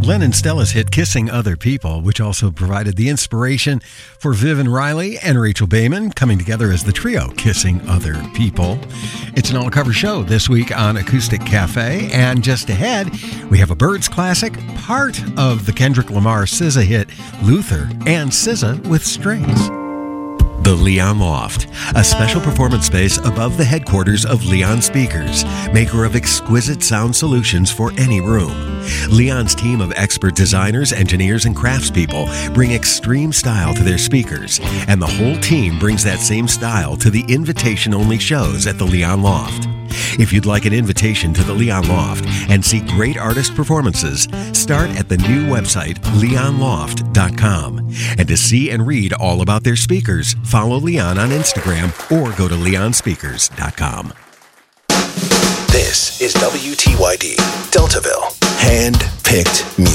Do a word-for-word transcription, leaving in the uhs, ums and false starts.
Len and Stella's hit Kissing Other People, which also provided the inspiration for Viv and Riley and Rachel Bayman coming together as the trio Kissing Other People. It's an all-cover show this week on Acoustic Cafe, and just ahead, we have a Byrds classic, part of the Kendrick Lamar S Z A hit Luther, and S Z A with Strings. The Leon Loft, a special performance space above the headquarters of Leon Speakers, maker of exquisite sound solutions for any room. Leon's team of expert designers, engineers, and craftspeople bring extreme style to their speakers, and the whole team brings that same style to the invitation-only shows at the Leon Loft. If you'd like an invitation to the Leon Loft and see great artist performances, start at the new website leon loft dot com. And to see and read all about their speakers, follow Leon on Instagram or go to leon speakers dot com. This is W T Y D, Deltaville. Hand-picked music.